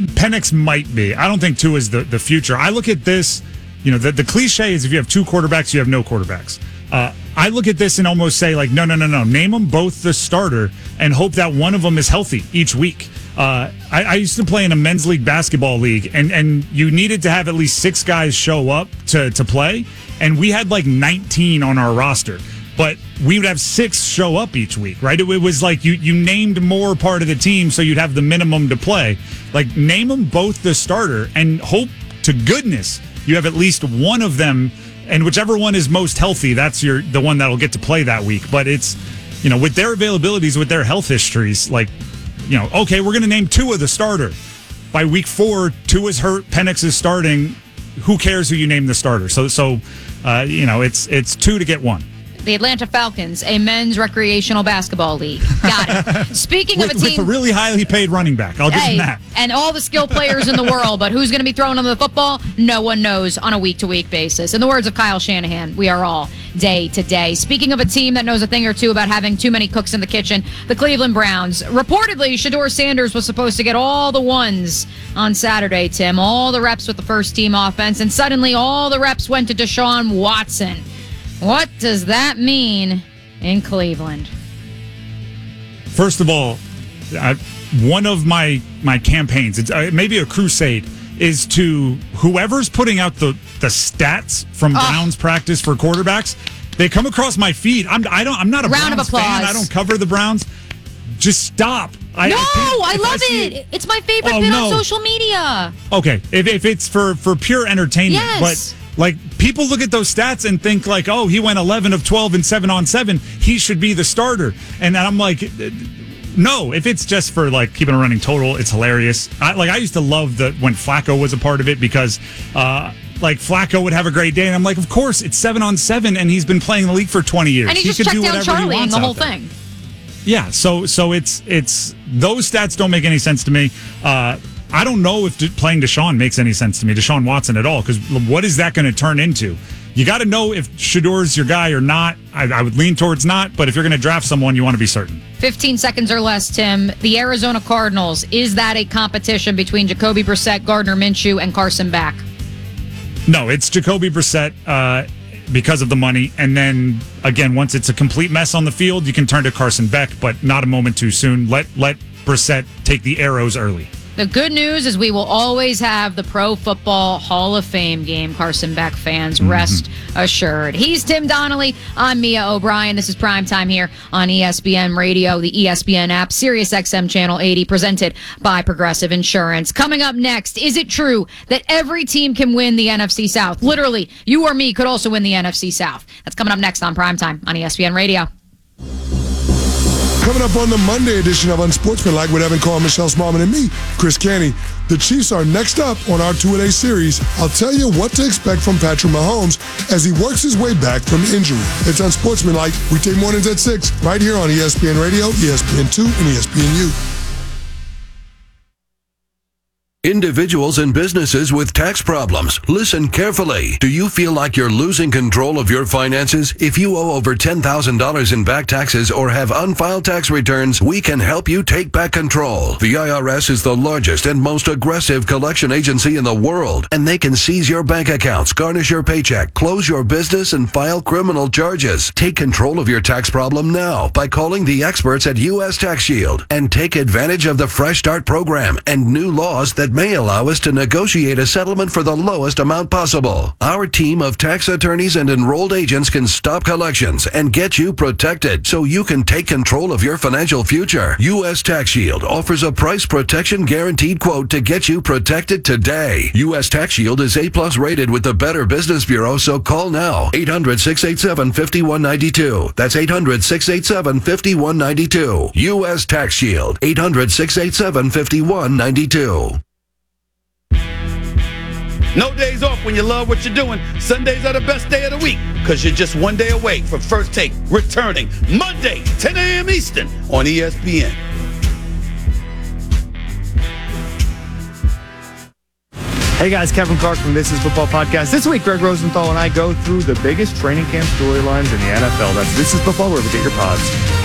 Penix might be. I don't think Tua is the future. I look at this, the cliche is if you have two quarterbacks, you have no quarterbacks. I look at this and almost say, like, no. Name them both the starter and hope that one of them is healthy each week. I used to play in a men's league basketball league, and you needed to have at least 6 guys show up to play, and we had like 19 on our roster. But we would have 6 show up each week, right? It was like you named more part of the team so you'd have the minimum to play. Like, name them both the starter and hope to goodness you have at least one of them, and whichever one is most healthy, that's the one that'll get to play that week. But it's, with their availabilities, with their health histories, like, okay, we're going to name Tua the starter. By week 4, Tua's hurt, Penix is starting. Who cares who you name the starter? So it's 2 to get 1. The Atlanta Falcons, a men's recreational basketball league. Got it. Speaking of a team with a really highly paid running back, I'll give them that. And all the skill players in the world, but who's going to be throwing them the football? No one knows on a week-to-week basis. In the words of Kyle Shanahan, we are all day to day. Speaking of a team that knows a thing or two about having too many cooks in the kitchen, the Cleveland Browns. Reportedly, Shedeur Sanders was supposed to get all the ones on Saturday, Tim. All the reps with the first-team offense, and suddenly all the reps went to Deshaun Watson. What does that mean in Cleveland? First of all, one of my campaigns, it's maybe a crusade, is to whoever's putting out the stats from Browns practice for quarterbacks. They come across my feed. I'm not a Browns fan. I don't cover the Browns. Just stop. I love it. It's my favorite bit on social media. Okay, if it's for pure entertainment, yes. But like, people look at those stats and think like, oh, he went 11 of 12 and 7-on-7. He should be the starter. And I'm like, no, if it's just for like keeping a running total, it's hilarious. I used to love when Flacco was a part of it because like Flacco would have a great day. And I'm like, of course, it's 7-on-7 and he's been playing the league for 20 years. And he just checked down Charlie and the whole thing. Yeah, so it's those stats don't make any sense to me. I don't know if playing Deshaun makes any sense to me, Deshaun Watson at all, because what is that going to turn into? You got to know if Shedeur's your guy or not. I would lean towards not, but if you're going to draft someone, you want to be certain. 15 seconds or less, Tim. The Arizona Cardinals, is that a competition between Jacoby Brissett, Gardner Minshew, and Carson Beck? No, it's Jacoby Brissett because of the money. And then, again, once it's a complete mess on the field, you can turn to Carson Beck, but not a moment too soon. Let Brissett take the arrows early. The good news is we will always have the Pro Football Hall of Fame game, Carson Beck fans. Rest assured. He's Tim Donnelly. I'm Mia O'Brien. This is Primetime here on ESPN Radio, the ESPN app, Sirius XM Channel 80, presented by Progressive Insurance. Coming up next, is it true that every team can win the NFC South? Literally, you or me could also win the NFC South. That's coming up next on Primetime on ESPN Radio. Coming up on the Monday edition of Unsportsmanlike with Evan Carr, Michelle Smallman, and me, Chris Canty. The Chiefs are next up on our two-a-day series. I'll tell you what to expect from Patrick Mahomes as he works his way back from injury. It's Unsportsmanlike, weekday mornings at 6, right here on ESPN Radio, ESPN2, and ESPNU. Individuals and businesses with tax problems, listen carefully. Do you feel like you're losing control of your finances? If you owe over $10,000 in back taxes or have unfiled tax returns, we can help you take back control. The IRS is the largest and most aggressive collection agency in the world, and they can seize your bank accounts, garnish your paycheck, close your business, and file criminal charges. Take control of your tax problem now by calling the experts at U.S. Tax Shield and take advantage of the Fresh Start program and new laws that may allow us to negotiate a settlement for the lowest amount possible. Our team of tax attorneys and enrolled agents can stop collections and get you protected so you can take control of your financial future. U.S. Tax Shield offers a price protection guaranteed quote to get you protected today. U.S. Tax Shield is A+ rated with the Better Business Bureau, so call now. 800-687-5192. That's 800-687-5192. U.S. Tax Shield. 800-687-5192. No days off when you love what you're doing. Sundays are the best day of the week because you're just one day away from First Take returning Monday, 10 a.m. Eastern on ESPN. Hey guys, Kevin Clark from This Is Football Podcast. This week, Greg Rosenthal and I go through the biggest training camp storylines in the NFL. That's This Is Football, wherever you get your pods.